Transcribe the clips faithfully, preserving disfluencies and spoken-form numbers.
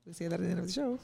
We'll say that at the end of the show.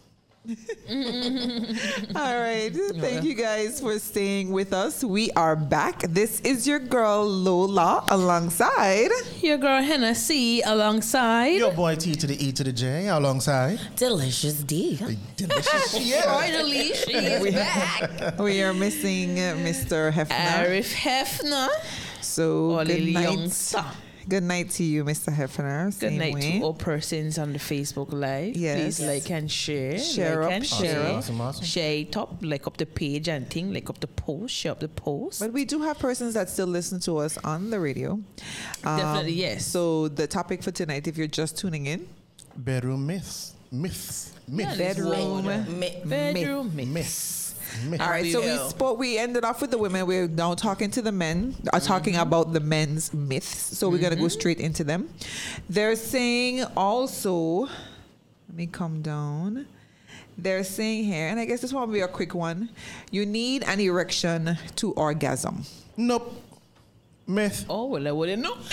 All right. Thank you guys for staying with us. We are back. This is your girl Lola alongside your girl Hennessy alongside your boy T to the E to the J alongside Delicious D. Delicious. Yeah. Finally, she is back. We are missing uh, Mister Hefner. Arif Hefner. So Or good Lily night. Youngster. Good night to you, Mister Hefner. Good Same night way. to all persons on the Facebook Live. Yes. Please like and share. Share like up, and share share. up. Awesome, awesome. Share it up, like up the page and thing, like up the post, share up the post. But we do have persons that still listen to us on the radio. Um, Definitely, yes. So the topic for tonight, if you're just tuning in, Bedroom myths. Myths. Myths. Yeah, bedroom Mi- Bedroom myth. Myths. All right, so we Yeah. spoke. We ended off with the women. We're now talking to the men. Are talking about the men's myths. So we're gonna go straight into them. They're saying also. Let me come down. They're saying here, and I guess this one will be a quick one. You need an erection to orgasm. Nope. Myth. Oh, well, I wouldn't know.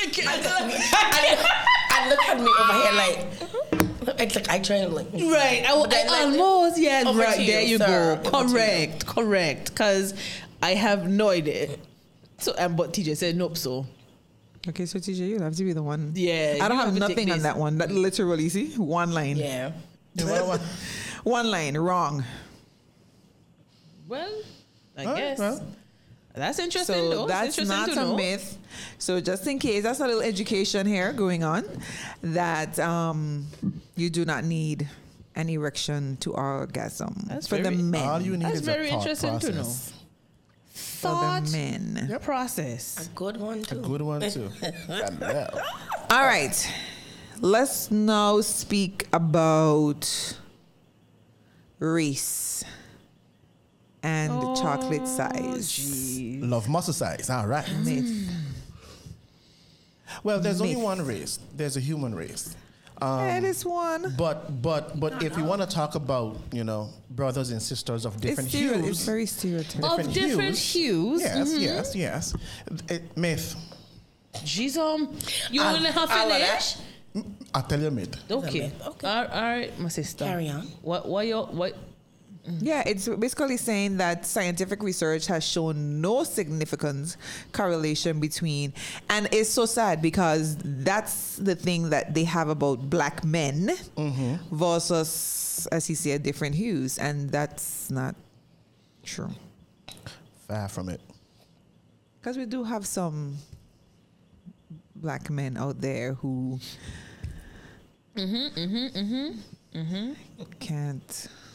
I look at me over here like, it's like I try to like. Right. I, But then, I like, almost, yeah, over right. to There you, you sir. go. Over to you. Correct. Correct. Because I have no idea. So, um, but T J said nope, so. Okay, so T J, you'll have to be the one. Yeah, I don't you have have to take nothing on this. that one. That literally, see, one line. Yeah. What- what- One line, wrong. Well, I All right, guess. well. That's interesting, So though. that's It's interesting not to a know. myth. So just in case, that's a little education here going on, that um, you do not need an erection to orgasm. That's for the very- men. All you need That's is very a thought interesting to know. process. For Thought the men. Yep. process. Good one A too. good one too. Yeah. All right. Let's now speak about race and Oh, chocolate size. Gee. Love muscle size. All right. Myth. Well, there's only Myth. one race. There's a human race. Um, That is one. But but but if we want to talk about, you know, brothers and sisters of It's, different stereo- it's hues, very stereotypical. Of different hues. yes, mhm. yes, yes. It, myth. Jeez, um, you Uh, want to have all of finish? I'll tell you myth. Okay. Okay. All, all right, my sister. Carry on. What? What? Your what? Yeah, it's basically saying that scientific research has shown no significant correlation between, and it's so sad because that's the thing that they have about black men versus, as he said, different hues, and that's not true. Far from it. Because we do have some black men out there who can't